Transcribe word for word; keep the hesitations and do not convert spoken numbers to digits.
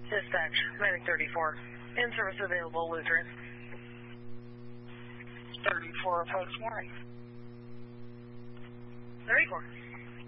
Dispatch, Medic thirty-four. In service available, Lutheran. thirty-four, approach one. thirty-four.